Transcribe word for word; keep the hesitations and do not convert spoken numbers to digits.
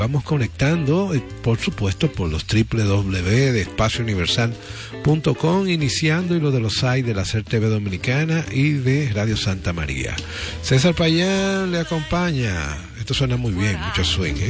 vamos conectando, por supuesto, por los doble u doble u doble u de espacio universal punto com, iniciando y lo de los hay de la C E R T V Dominicana y de Radio Santa María. César Payán le acompaña. Esto suena muy bien, mucho swing, ¿eh?